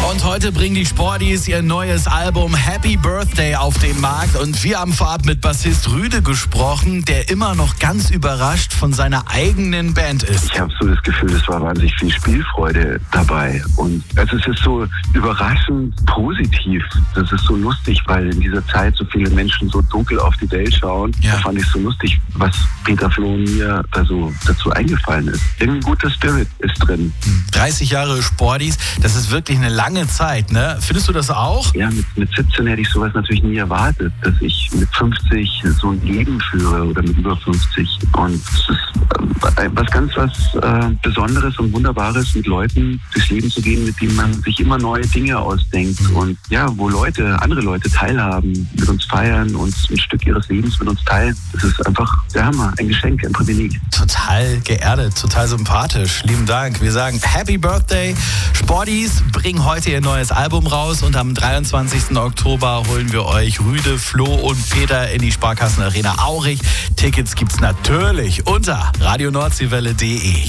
Und heute bringen die Sporties ihr neues Album Happy Birthday auf den Markt. Und wir haben vorab mit Bassist Rüde gesprochen, der immer noch ganz überrascht von seiner eigenen Band ist. Ich habe so das Gefühl, es war wahnsinnig viel Spielfreude dabei. Und also es ist so überraschend positiv. Das ist so lustig, weil in dieser Zeit so viele Menschen so dunkel auf die Welt schauen. Ja. Da fand ich so lustig, was Peter, Flo und mir dazu eingefallen ist. Irgendwie ein guter Spirit ist drin. 30 Jahre Sporties, das ist wirklich eine lange Zeit, ne? Findest du das auch? Ja, mit 17 hätte ich sowas natürlich nie erwartet, dass ich mit 50 so ein Leben führe oder mit über 50. Und es ist was Besonderes und Wunderbares, mit Leuten durchs Leben zu gehen, mit denen man sich immer neue Dinge ausdenkt. Und ja, wo andere Leute teilhaben, mit uns feiern, uns ein Stück ihres Lebens mit uns teilen. Das ist einfach der Hammer, ein Geschenk, ein Privileg. Total geerdet, total sympathisch. Lieben Dank. Wir sagen Happy Birthday. Sporties bringen heute ihr neues Album raus und am 23. Oktober holen wir euch Rüde, Flo und Peter in die Sparkassenarena Aurich. Tickets gibt's natürlich unter radionordsee-welle.de.